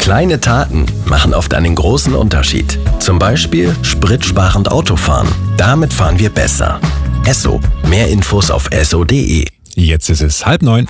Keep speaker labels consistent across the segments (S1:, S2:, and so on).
S1: Kleine Taten machen oft einen großen Unterschied. Zum Beispiel spritsparend Autofahren. Damit fahren wir besser. Esso. Mehr Infos auf esso.de.
S2: Jetzt ist es 8:30.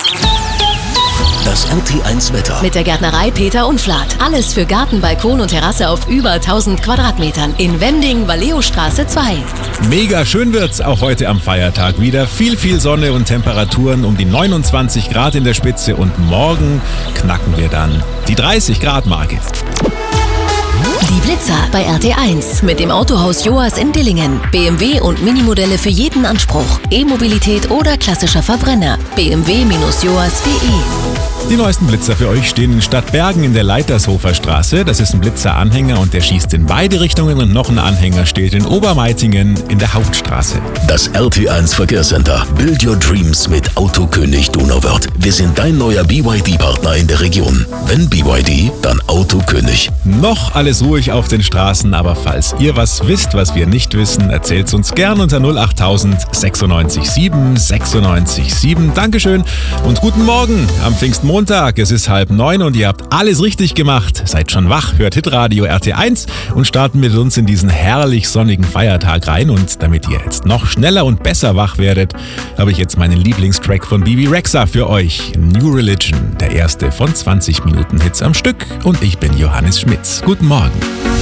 S3: Das RT1 Wetter.
S4: Mit der Gärtnerei Peter Unflat. Alles für Garten, Balkon und Terrasse auf über 1000 Quadratmetern. In Wending, Valleostraße 2.
S2: Mega schön wird's auch heute am Feiertag wieder. Viel Sonne und Temperaturen um die 29 Grad in der Spitze und morgen knacken wir dann die 30 Grad Marke.
S4: Die Blitzer bei RT1 mit dem Autohaus Joas in Dillingen. BMW und Minimodelle für jeden Anspruch. E-Mobilität oder klassischer Verbrenner. bmw-joas.de.
S2: Die neuesten Blitzer für euch stehen in Stadtbergen in der Leitershofer Straße. Das ist ein Blitzer-Anhänger und der schießt in beide Richtungen, und noch ein Anhänger steht in Obermeitingen in der Hauptstraße.
S3: Das RT1 Verkehrscenter. Build your dreams mit Autokönig Donauwörth. Wir sind dein neuer BYD-Partner in der Region. Wenn BYD, dann Autokönig.
S2: Noch alles ruhig auf den Straßen, aber falls ihr was wisst, was wir nicht wissen, erzählt's uns gern unter 08000 96 7 96 7. Dankeschön und guten Morgen am Pfingstmontag. Es ist 8:30 und ihr habt alles richtig gemacht. Seid schon wach, hört Hitradio RT1 und starten mit uns in diesen herrlich sonnigen Feiertag rein. Und damit ihr jetzt noch schneller und besser wach werdet, habe ich jetzt meinen Lieblingstrack von Bebe Rexha für euch. New Religion, der erste von 20 Minuten Hits am Stück. Und ich bin Johannes Schmitz. Guten Morgen.